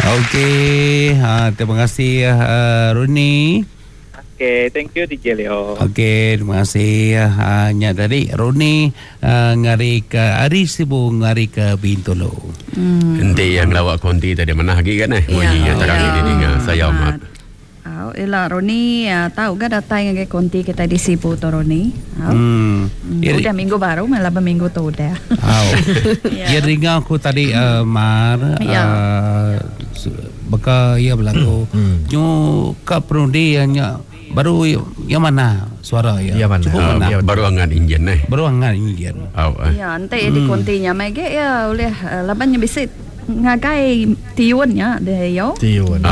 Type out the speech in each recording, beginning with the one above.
Okey, terima kasih Roni. Okay, thank you DJ Leo. Okey, terima kasih. Nya tadi Roni ngari ke Ari Sibu ngari ke Bintulu. Nanti yang lawak konti tadi mana lagi kan bunyinya terang ini dengan saya amat. Ela Roni tahu gak datang yang konti kita di Sibu tu Roni. Udah minggu baru, malah minggu tu udah. Ya ringan aku tadi Mar. Baka ia berlaku. Nyo kaprodi nya baru yang mana suara ya? Yang mana? Cukup mana? Baru angan injen Baru angan injen. Ya, nanti di kontinya mege ya oleh labannya bisa ngagai tiunnya deh yo. Tiun.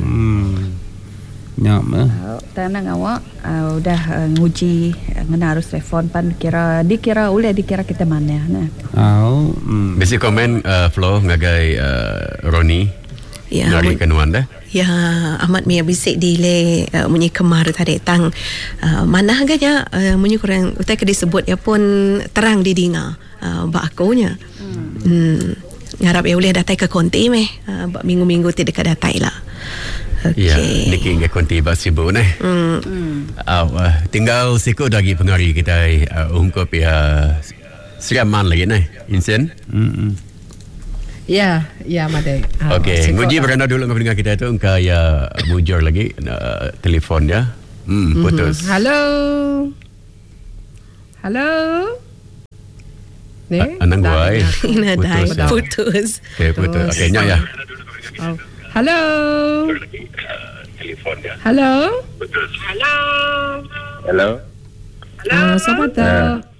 Ya, tanang awak udah nguji ngena harus telefon pan dikira kita mana nah. Besi komen Flo ngagai Roni. Ya, dari kenuan dah. Ya, amat mia bisik dile munyi kemar tadi tang mana agaknya munyi kurang utai ke disebut ya pun terang didinga ba akunya. Ngarap ya boleh datai ke konti meh minggu-minggu tidak datai lah. Okay. Ya, niki nge konti ba sibuk neh. Tinggal sikut lagi pengari kita ungkap ya siraman lagi neh insen. Ya, Madai. Okey, nguji beranda dulu dengan kita itu engkau ya mujur lagi telefon ya. Putus. Halo. Ni? Anang guai. Putus. Okey, putus. Okey, nya ya. Halo. Telefon ya. Halo. Putus. Hello. Siapa tu?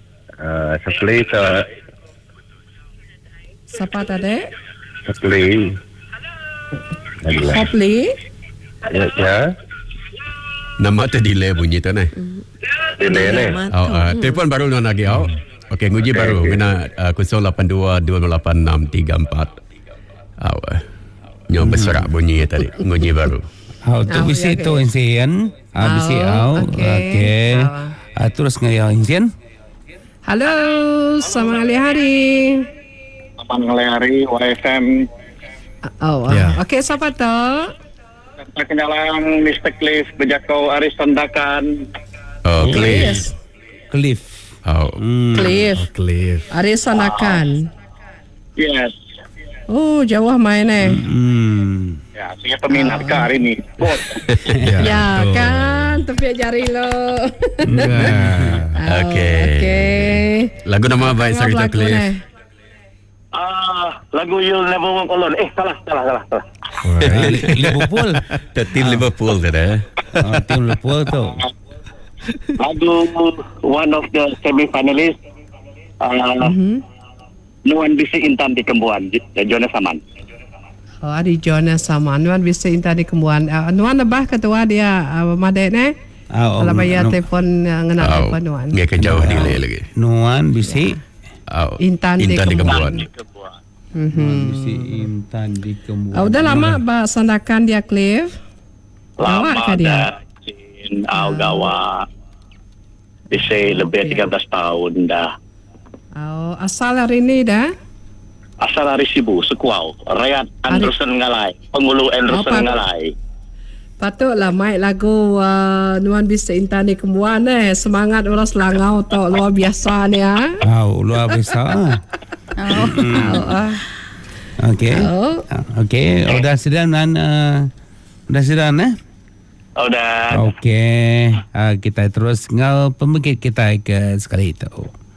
Siapa tadi? Sapli. Sapli. Ya. Nama tu delay bunyi tu neh. Delay neh. Telefon baru nak lagi awak. Okey, nguji baru kena 082-208-634. Nyo berserak bunyi tadi. Nguji baru. Tu bisi tu insien. Bisi okey. Terus ngaya insien. Halo, selamat hari. Hari YFM. Okey, siapa tu? Kenyalang Mr. Cliff berjakau Aris Sandakan. Cliff. Cliff. Aris Sandakan. Yes. Oh, jauh main Ya, saya peminat ke hari ni. Ya kan, tepi jari lo. Okey. Lagu nama baik Sarita Cliff. Lagu You'll Never Walk Alone. Salah. Liverpool. Tim Liverpool tadi. Tim Liverpool tu. Lagu one of the semi-finalists. Nuan Bisi Intan di Kembuan. Jonas Saman. Ada Jonas Saman. Nuan Bisi Intan di Kembuan. Nuan lebah ketua dia Madek ni. Kalau bayar telefon ngena telefon Nuan. Dia kejauh delay lagi. Nuan Bisi Intan di Kembuan. Bisi Intan di Kembuan. Udah lama bah sandakan dia Cliff. Lama dah. Gawa. Bisa lebih 13 tahun dah. Asal hari ni dah? Asal dari Sibu, Sekuau. Rakyat Anderson Ngalai. Pengulu Anderson Ngalai. Patutlah main lagu Nuan Bisi Intan di Kembuan semangat orang Selangau tu luar biasa ni luar biasa. Okey. Udah sedang Udah. Okey. Kita terus ngau pembangkit kita ke sekali itu.